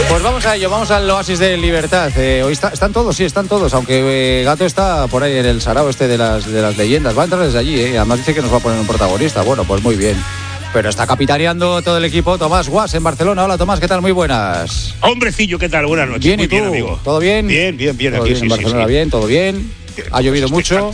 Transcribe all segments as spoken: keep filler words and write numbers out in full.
Pues vamos a ello, vamos al Oasis de Libertad. Eh, hoy está, están todos, sí, están todos, aunque eh, Gato está por ahí en el sarao este de las, de las leyendas. Va a entrar desde allí, eh. Además dice que nos va a poner un protagonista. Bueno, pues muy bien. Pero está capitaneando todo el equipo Tomás Guas en Barcelona. Hola Tomás, ¿qué tal? Muy buenas. Hombrecillo, ¿qué tal? Buenas noches. Bien, muy ¿y tú? bien, amigo. ¿Todo bien? Bien, bien, bien. ¿Todo Aquí bien sí, en Barcelona? sí, sí. Bien, todo bien. ¿Ha llovido mucho?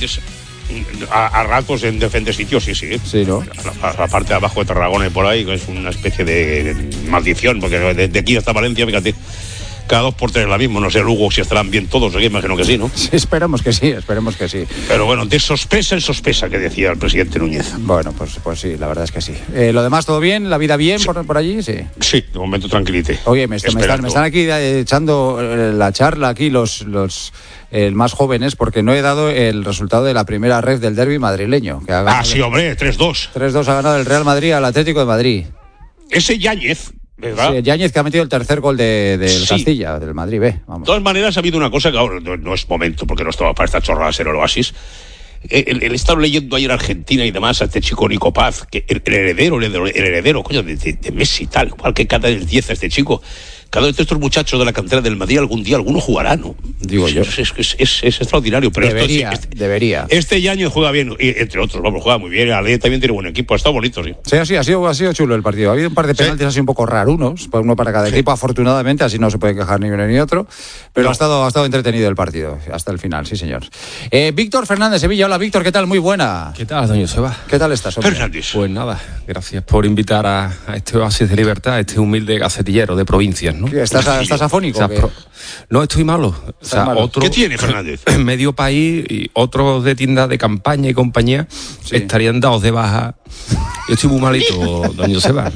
A, a ratos en diferentes sitios, sí, sí. Sí, ¿no? La, la parte de abajo de Tarragona y por ahí, que es una especie de, de maldición, porque desde aquí hasta Valencia, fíjate, cada dos por tres la misma. No sé, Lugo, si estarán bien todos, yo imagino que sí, ¿no? Sí, esperemos que sí, esperemos que sí. Pero bueno, de sospesa en sospesa, que decía el presidente Núñez. Bueno, pues, pues sí, la verdad es que sí. Eh, ¿Lo demás todo bien? ¿La vida bien Sí. por, por allí? Sí. Sí, de momento tranquilite. Oye, me, est- me están, me están aquí eh, echando eh, la charla aquí los... los eh, más jóvenes, porque no he dado el resultado de la primera ref del derbi madrileño. Que ha ganado, Ah, sí, hombre, tres dos. tres dos ha ganado el Real Madrid al Atlético de Madrid. Ese Yáñez, ¿verdad? Sí, Yáñez, que ha metido el tercer gol de, del Sí. Castilla, del Madrid B. Vamos. De todas maneras, ha habido una cosa que ahora no, no es momento, porque no estaba para esta chorrada ser el Oasis. El, el, he estado leyendo ayer Argentina y demás a este chico Nico Paz, que el, el heredero, el heredero, el heredero, coño, de, de, de Messi, tal, igual que cada del diez a este chico. Cada vez de estos muchachos de la cantera del Madrid, algún día alguno jugará, ¿no? Digo yo. Es, es, es, es, es extraordinario, pero Debería, esto sí, este, debería. Este Yañez juega bien, y, entre otros, vamos, juega muy bien. Ale también tiene buen equipo, ha estado bonito, sí. Sí, así, ha sido, ha sido chulo el partido. Ha habido un par de penaltis sí. así un poco rarunos, uno para cada sí. equipo, afortunadamente, así no se puede quejar ni uno ni otro. Pero no. ha, estado, ha estado entretenido el partido, hasta el final, sí, señor. Eh, Víctor Fernández, Sevilla. Hola, Víctor, ¿qué tal? Muy buena. ¿Qué tal, doña Seba? ¿Qué tal estás, hombre? Fernández. Pues nada, gracias por invitar a, a este Oasis de Libertad, a este humilde gacetillero de provincias, ¿no? ¿Estás, a, estás afónico? O sea, pro... No, estoy malo. O sea, malo. Otro, ¿Qué tiene, Fernández? Medio país y otros de tiendas de campaña y compañía sí. estarían dados de baja. Yo estoy muy malito, doña Seba.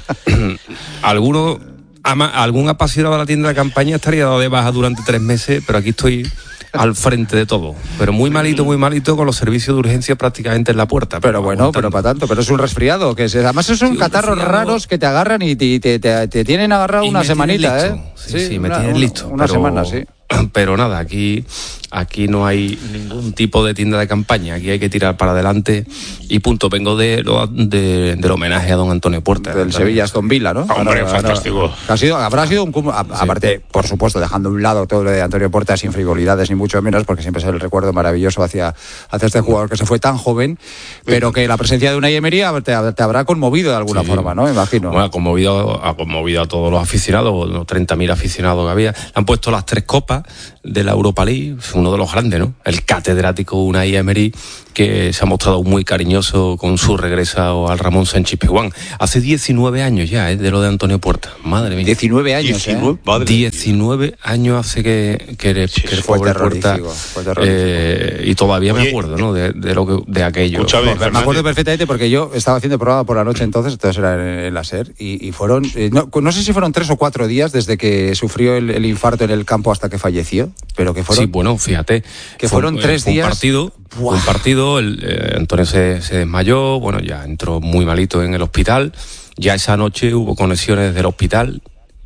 Algunos, ama, algún apasionado de la tienda de campaña estaría dado de baja durante tres meses, pero aquí estoy al frente de todo, pero muy malito, muy malito, con los servicios de urgencia prácticamente en la puerta. Pero, pero bueno, aguantando. Pero para tanto, pero es un resfriado, que es, además son sí, catarros resfriado. raros que te agarran y te, te, te, te tienen agarrado y una semanita, ¿eh? Sí, sí, sí, me una, tienen listo. Una pero, semana, sí. Pero nada, aquí, aquí no hay ningún tipo de tienda de campaña, aquí hay que tirar para adelante y punto. Vengo de, de, del homenaje a don Antonio Puerta. Del Sevilla Aston Villa, ¿no? Hombre, ahora, fantástico. Ahora, ha sido, habrá sido un cúmulo, sí. aparte, por supuesto, dejando a un lado todo lo de Antonio Puerta sin frivolidades ni mucho menos, porque siempre es el recuerdo maravilloso hacia, hacia este jugador que se fue tan joven, pero que la presencia de Unai Emery te, te habrá conmovido de alguna sí. forma, ¿no? Me imagino. Bueno, ha conmovido, ha conmovido a todos los aficionados, los treinta mil aficionados que había. Le han puesto las tres copas de la Europa League, uno de los grandes, ¿no? El catedrático Unai Emery, que se ha mostrado muy cariñoso con su regreso al Ramón Sánchez Pizjuán. Hace diecinueve años ya, ¿eh? De lo de Antonio Puerta. Madre mía. diecinueve años, diecinueve, ¿eh? diecinueve años hace que, que, sí, que el fue pobre Puerta... Fue eh, y todavía Oye, me acuerdo, ¿no? De, de, lo que, de aquello. Escúchame, no, me acuerdo perfectamente porque yo estaba haciendo programa por la noche entonces, entonces era en, en la SER, y, y fueron... Eh, no, no sé si fueron tres o cuatro días desde que sufrió el, el infarto en el campo hasta que falleció, pero que fueron... Sí, bueno, fíjate. Que fueron fue, tres fue días... Un partido, un partido, el, eh, Antonio se, se desmayó, bueno, ya entró muy malito en el hospital, ya esa noche hubo conexiones del hospital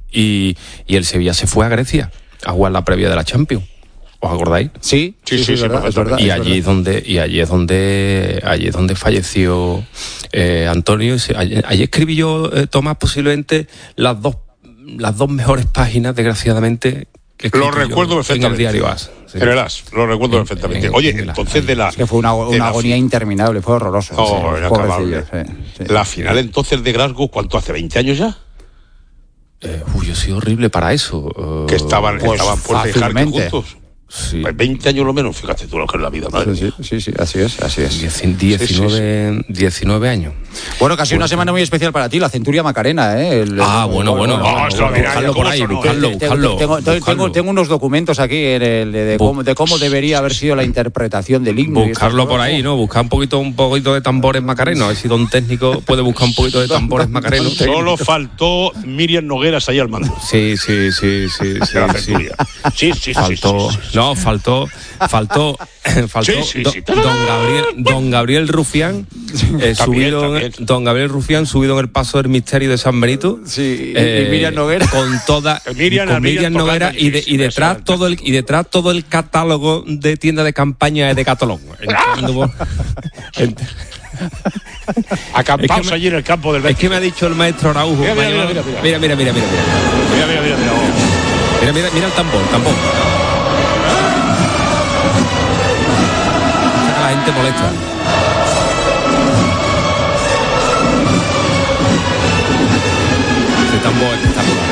y, y el Sevilla se fue a Grecia a jugar la previa de la Champions. ¿Os acordáis? Sí, sí, sí, sí, sí, es verdad, es verdad, y es allí verdad. es donde y allí es donde allí es donde falleció eh, Antonio. Allí, allí escribí yo, eh, Tomás, posiblemente las dos las dos mejores páginas, desgraciadamente, que lo recuerdo perfectamente en el diario As. Sí. En el As, lo recuerdo en, perfectamente. En, Oye, en entonces de la... Es que fue una, una agonía fi- interminable, fue horroroso. Oh, sí, inacabable. Sí, sí. La final entonces de Glasgow, ¿cuánto hace? ¿veinte años ya? Eh, uy, yo soy horrible para eso. Uh, que estaban, pues estaban Puerta y Jarque juntos. Sí. Pues veinte años lo menos, fíjate tú lo que es la vida, madre. Sí, sí, sí, sí, así es, así es. diecinueve, sí, sí, sí. diecinueve años. Bueno, casi bueno, una semana muy especial para ti, la Centuria Macarena, ¿eh? El, ah, el, bueno, bueno. No, buscarlo por ahí, buscarlo, buscarlo. Tengo, tengo, tengo, tengo unos documentos aquí en el, de, de, cómo, de cómo debería haber sido la interpretación del himno. Buscarlo por ahí, ¿no? Buscar un poquito, un poquito de tambores macarenos. A ver si don técnico puede buscar un poquito de tambores macarenos. Solo faltó Miriam Nogueras ahí al mando. Sí, sí, sí, sí. Sí, sí, sí, sí, faltó, sí, sí, sí. No, faltó... Faltó, faltó sí, sí, sí. Don, don Gabriel, don Gabriel Rufián, eh, también, subido, también. Don Gabriel Rufián subido en el paso del misterio de San Benito. Sí, eh, y Miriam Noguera con toda, Miriam, con Miriam, Miriam Noguera y, de, y detrás todo el y detrás todo el catálogo de tienda de campaña de Decathlon. Acampados es que me, allí en el campo del Betis. Es que me ha dicho el maestro Araujo. Mira, mira, mira, mira, mira, mira, mira, mira, mira, mira. mira, mira, mira, mira. Mira, mira, mira el tambor, el tambor. O sea que la gente molesta. Ese tambor espectacular.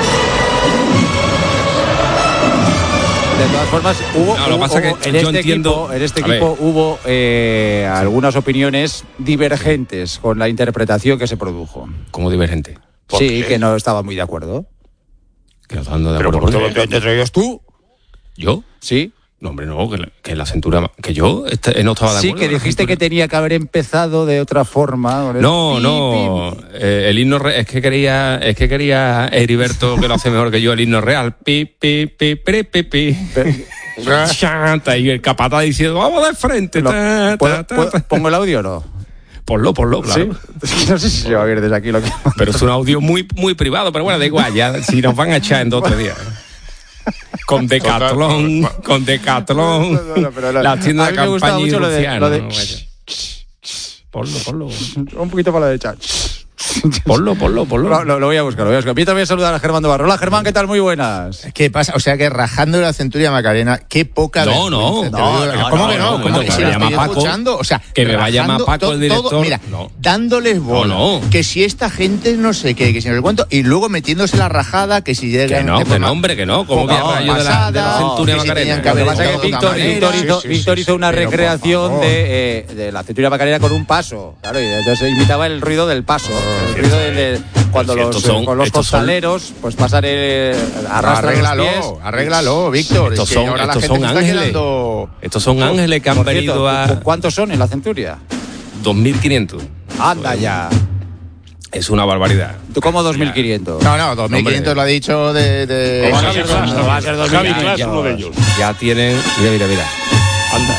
De todas formas, hubo, No, lo hubo- pasa que hubo- en, yo este entiendo- equipo, en este a ver. equipo hubo eh, algunas opiniones divergentes con la interpretación que se produjo. Como divergente. ¿Por Sí, qué? que no estaba muy de acuerdo. Que no están de Pero acuerdo por con todo él. te traías tú. ¿Yo? Sí. No, hombre, no, que la, que la cintura... Que yo este, no estaba de Sí, acuerdo. que con la dijiste cintura. que tenía que haber empezado de otra forma. con el No, pi, no, pi, pi. eh, el himno re- es que quería, es que quería Heriberto, que lo hace mejor que yo, el himno real. Pi, pi, pi, pi, pi, pi. Chanta, y el capataz diciendo, vamos de frente. Lo- ta, ¿puedo- ta, ta, puedo- ta. ¿Pongo el audio o no? Ponlo, ponlo, claro. ¿Sí? No sé si se va a ver desde aquí lo que... Pero es un audio muy, muy privado, pero bueno, da igual, ya, si nos van a echar en dos o tres días. Con Decathlon, con Decathlon, No, no, no, pero no. las tiendas A de mí me gustaba campaña y mucho lo de- Luciano, lo de- no, vaya. Ponlo, ponlo. Un poquito para la derecha. Ponlo, ponlo, ponlo. Lo, lo- lo voy a buscar, lo voy a buscar. Yo también voy a saludar a Germán de Barro. Hola, Germán, ¿qué tal? Muy buenas. ¿Qué pasa? O sea que rajando la Centuria Macarena, qué poca No, no, vergüenza, te no, lo digo. no, ¿Cómo no, que no? no, ¿Cómo no, que que si me lo llama estoy Paco, escuchando? O sea, que me va a llamar rajando Paco, to- el director. todo, mira, No. dándoles bola. No, no. Que si esta gente no sé qué, que si no sé cuánto, y luego metiéndose la rajada, que si llegan... Que no, de que forma- no, hombre, que no. ¿Cómo que No, rayo de la, de la pasada, Centuria que si Macarena? tenían que Lo que haber pasa es que estado Víctor, camarero, Víctor sí, hizo, sí, Víctor sí, hizo sí, una pero, por recreación favor. de, eh, de la Centuria Macarena con un paso. Claro, y entonces imitaba el ruido del paso. El ruido de, de- cuando Pero si los, estos son- con los estos son- costaleros pues pasan el, arrastran Arréglalo, los pies. arréglalo, Víctor. Estos es que son- ahora la estos gente son se está ángeles. quedando- Estos son ángeles que han Por venido cierto, a ¿cuántos son en la Centuria? dos mil quinientos. Anda ya. Es una barbaridad. ¿Tú cómo dos mil quinientos? No, no, dos mil quinientos Hombre. lo ha dicho de... de... Javi Javi Clas, Clas, va a ser dos mil Javi Clas, quinientos. uno de ellos. Ya tienen... Mira, mira, mira. Anda.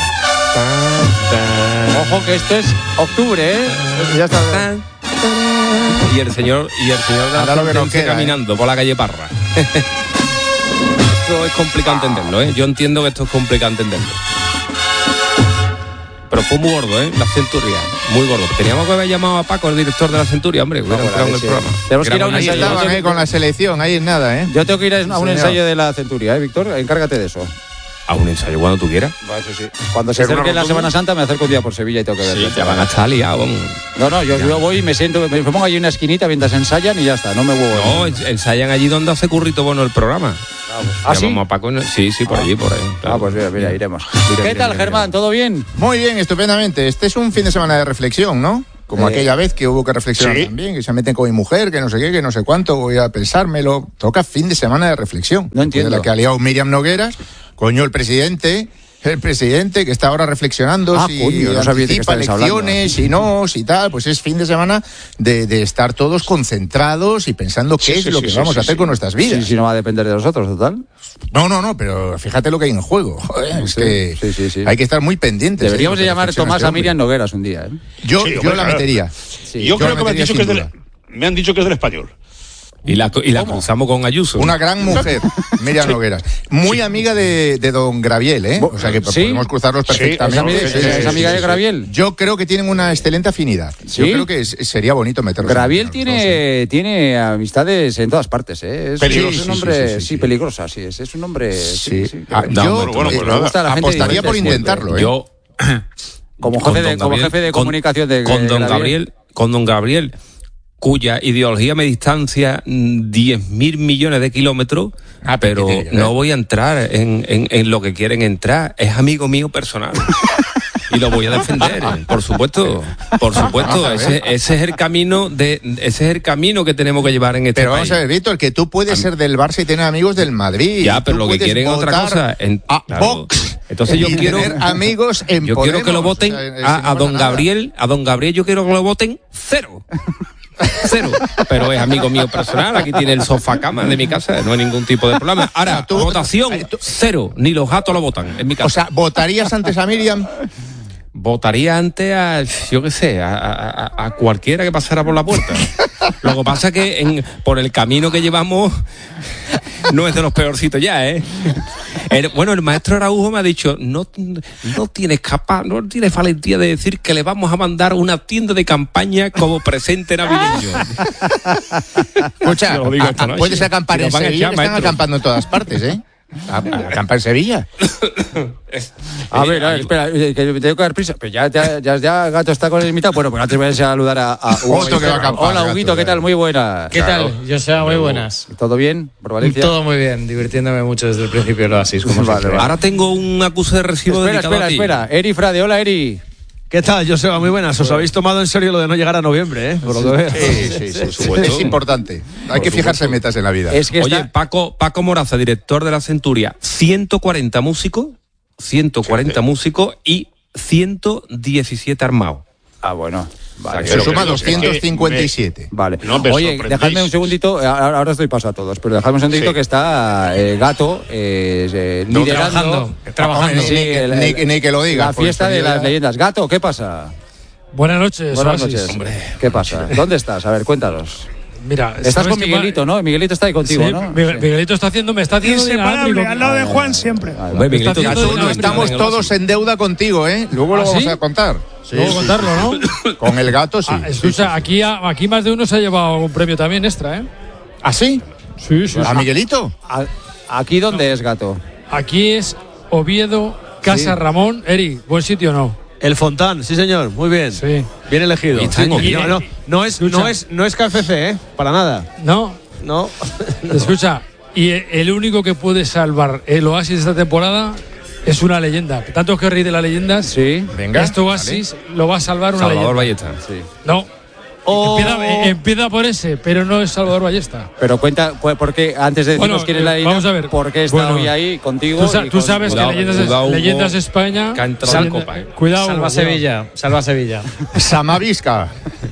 Ojo que esto es octubre, ¿eh? Ya está. Y el señor y el señor de Anda la lo que nos sentencia queda, caminando por la calle Parra. Esto es complicado entenderlo, ¿eh? Yo entiendo que esto es complicado entenderlo. Pero fue muy gordo, ¿eh? La Centuria. Muy gordo. Teníamos que haber llamado a Paco, el director de la Centuria, hombre. Hubiera Vamos, entrado en el sí. programa. Tenemos que ir a un Era Ahí buena ensayo. idea. estaban, eh, con la selección, ahí es nada, ¿eh? Yo tengo que ir a un señor. ensayo de la Centuria, ¿eh, Víctor? Encárgate de eso. A un ensayo cuando tú quieras. Va, eso sí. Cuando se Pero una acerque la rotonda. Semana Santa me acerco un día por Sevilla y tengo que verlo. Sí, te van a estar liado. vamos. No, no, yo, yo voy y me siento, me pongo allí en una esquinita mientras ensayan y ya está, no me huevo. No, ens- ensayan allí donde hace currito bueno el programa. ¿Ah, sí? Llamamos a Paco. en- Sí, sí, por allí, por ahí. Ah, claro. pues mira, mira, iremos. Mira, ¿Qué mira, tal, mira, Germán? ¿Todo bien? Muy bien, estupendamente. Este es un fin de semana de reflexión, ¿no? Como Eh, aquella vez que hubo que reflexionar sí. también, que se meten con mi mujer, que no sé qué, que no sé cuánto, voy a pensármelo. Toca fin de semana de reflexión. No entiendo. De la que ha liado Miriam Nogueras, coño, el presidente, el presidente que está ahora reflexionando Ah, si coño, no sabía de qué anticipa estabais hablando. elecciones, si no, si tal, pues es fin de semana de, de estar todos concentrados y pensando qué Sí, es sí, lo sí, que sí, vamos sí, a hacer sí. con nuestras Sí, vidas. sí, no va a depender de nosotros, total. No, no, no, pero fíjate lo que hay en juego. Joder, es Sí, que sí, sí, sí. hay que estar muy pendientes. Deberíamos ¿eh? de Lo que llamar reflexiona Tomás este a hombre. Miriam Nogueras un día, ¿eh? Yo, Sí, yo hombre, la claro. metería. Sí. Yo yo creo la que me han metería dicho sin que es del, duda. me han dicho que es del español. Y la, y la cruzamos con Ayuso. Una gran mujer, Miriam Nogueras. Muy amiga de, de don Graviel, ¿eh? O sea que ¿Sí? podemos cruzarlos Sí, ¿Es, perfectamente. ami- sí, es- sí, es sí, amiga sí, de sí. Graviel? Yo creo que tienen una excelente afinidad. ¿Sí? Yo creo que es- sería bonito meterlos. Graviel en- tiene, tiene amistades en todas partes, ¿eh? Es, Peligroso. es un Sí, hombre, sí, sí, sí, sí, sí. peligrosa, sí, es, es un hombre... Sí, Sí. sí, Ah, No, yo bueno, bueno, pues eh, nada. me gusta la gente apostaría por diferente. intentarlo, ¿eh? Yo, Como con jefe de, don como Gabriel- jefe de con- comunicación de con don Graviel. Gabriel, con don Gabriel, cuya ideología me distancia mm, diez mil millones de kilómetros, Ah, pero pero ¿qué tiene que ver? no voy a entrar en, en, en lo que quieren entrar. Es amigo mío personal. Y lo voy a defender, por supuesto, por supuesto. Vamos a ver. Ese, ese es el camino de, ese es el camino que tenemos que llevar en este Pero país. vamos a ver, Víctor, que tú puedes ser del Barça y tener amigos del Madrid. Ya, pero Tú lo que puedes quieren es otra votar cosa. En- a claro. Vox. Entonces yo y quiero- tener amigos en Yo quiero que lo Podemos. voten O sea, es- a, no a pasa don nada. Gabriel, a don Gabriel yo quiero que lo voten cero. Cero. Pero es amigo mío personal, aquí tiene el sofá cama de mi casa, no hay ningún tipo de problema. Ahora, Tú- votación, eh, tú- cero. Ni los gatos lo votan en mi casa. O sea, ¿votarías antes a Miriam? Votaría antes a, yo qué sé, a, a- a cualquiera que pasara por la puerta. Lo que pasa que en, por el camino que llevamos no es de los peorcitos ya, ¿eh? El, bueno, el maestro Araujo me ha dicho, no, no tienes capaz, no tienes valentía de decir que le vamos a mandar una tienda de campaña como presente navideño. Escucha, Yo lo digo a- esta a- noche. puedes acampar Si en nos van a Sevilla, echar, que están maestro. acampando en todas partes, ¿eh? A- a- Acampar en Sevilla. A ver, a ver, espera, eh, que me tengo que dar prisa. Pero ya, ya, ya, ya Gato está con el invitado. Bueno, pues antes voy a saludar a, a Hugo. Otro que va a acampar, Hola, Gato, Huguito, ¿qué claro. tal? Muy buenas. ¿Qué tal? Yo sé, muy buenas. ¿Todo bien por Valencia? Todo muy bien, divirtiéndome mucho desde el principio del Oasis, como Vale, siempre. vale. Ahora tengo un acuse de recibo Espera, dedicado espera, a ti. espera. Eri Frade, hola, Eri. ¿Qué tal, Joseba? Muy buenas. Os habéis tomado en serio lo de no llegar a noviembre, ¿eh? Por lo que veo. Sí, sí, sí, sí. Es importante. Hay que fijarse en metas en la vida. Es que Oye, está... Paco, Paco Moraza, director de la Centuria, ciento cuarenta músicos, ciento cuarenta músicos y ciento diecisiete armados. Ah, bueno. Vale. Se Pero suma que- doscientos cincuenta y siete. Vale. No me Oye, sorprendéis. dejadme un segundito, ahora, ahora os doy paso a todos, pero dejadme un segundito Sí. que está eh, Gato eh, eh, No, liderando trabajando, trabajando. Hombre, sí, ni, que- el- ni el- que- ni que lo diga. la fiesta de las leyendas. Gato, ¿qué pasa? Buenas noches, Buenas Oasis. noches. ¿Qué pasa? ¿Dónde estás? A ver, cuéntanos. Mira, Estás ¿sabes con qué Miguelito, pa- ¿no? Miguelito está ahí contigo, Sí, ¿no? Miguel- Miguelito está haciendo, me está haciendo de Inseparable, inalámbrico. al lado de Juan siempre. Vale, Hombre, Miguelito, Está haciendo Gato, de Gatuno, inalámbrico. estamos todos en deuda contigo, ¿eh? Luego lo ¿Ah, vamos sí? a contar. Sí, Luego sí, contarlo, ¿no? sí. Con el gato, sí. Ah, escucha, aquí, a- aquí más de uno se ha llevado un premio también extra, ¿eh? ¿Ah, sí? Sí, sí. ¿A Miguelito? A- ¿Aquí dónde es, Gato? Aquí es Oviedo, Casa Sí. Ramón. Eri, ¿buen sitio o no? El Fontán, sí señor, muy bien. Sí. Bien elegido. Y está en Y Oviedo. no, no, no es, no es, no es K F C, ¿eh? Para nada. ¿No? No. Escucha, y e- el único que puede salvar el Oasis de esta temporada es una leyenda. Tanto que ríe de las leyendas. Sí. Venga. Este Oasis lo va a salvar una Salvador leyenda. Ballesta. Sí. No. Oh. Empieza, eh, empieza por ese, pero no es Salvador Ballesta. Pero cuenta, pues, ¿por qué? Antes de decirnos Bueno, quién es la eh, leyenda, vamos a ver. ¿por qué está Bueno, hoy ahí contigo? Tú, sa- y tú con- sabes cuidado, que Leyendas, cuidado, Hugo, Leyendas España. que ha entrado en Sal- Copa, eh. Cuidado. Salva cuidado. Sevilla, salva Sevilla. Samavisca.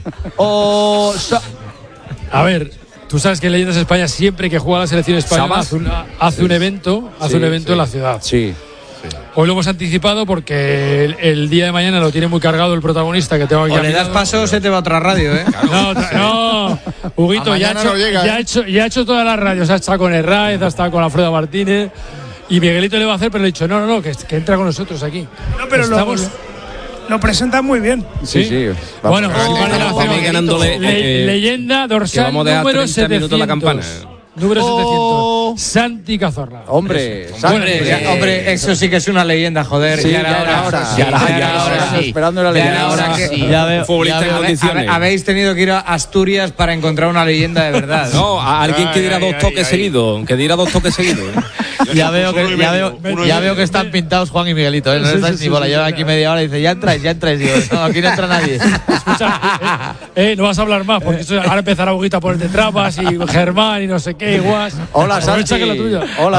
O sa- A ver, tú sabes que Leyendas España siempre que juega la selección española ¿Sabas? hace, una- hace un evento, hace Sí, un evento sí. en la ciudad. Sí. Hoy lo hemos anticipado porque el, el día de mañana lo tiene muy cargado el protagonista que tengo aquí. O a le mi das lado. paso, se te va a otra radio, ¿eh? No, tra- no, Huguito, A ya ha, mañana hecho, no llega, ya, ha ¿eh? hecho, ya ha hecho todas las radios, ha estado con Herráez, ha estado con Alfredo Martínez y Miguelito le va a hacer, pero le he dicho, no, no, no, que, que entra con nosotros aquí. No, pero lo, Estamos- lo, lo presentan muy bien. Sí, sí. Vamos. Bueno, Vamos, vale, vamos, vale, vamos ganándole, Le- eh, leyenda que dorsal vamos a dejar número treinta minutos la campana. setecientos. Número setecientos. Santi Cazorla. Hombre, Eso. Santi, Hombre, eh, Ya, hombre, eso sí que es una leyenda, joder. Sí, ya era ya era hora. hora. Ya Ya era era hora. hora. Ahora sí. Esperando la Ya leyenda. era hora que sí. Ya veo, Futbolista ya en veo. condiciones. Habe- Habéis tenido que ir a Asturias para encontrar una leyenda de verdad. No, a alguien que diera Ay, dos ay, toques ay. seguidos, que diera dos toques seguidos. ¿eh? Ya veo Uno y que, ya medio, veo, uno y ya medio. veo que están pintados Juan y Miguelito, ¿eh? No Sí, están sí, ni sí, bola, sí, llevan sí. aquí media hora y dice, ya entráis, ya entráis. Digo, no, aquí no entra nadie. Escucha, eh, eh, no vas a hablar más, porque eso- ahora empezará Huguito a ponerte trampas y Germán y no sé qué, igual. Hola, Aprovecha Santi. que es la tuya. Hola.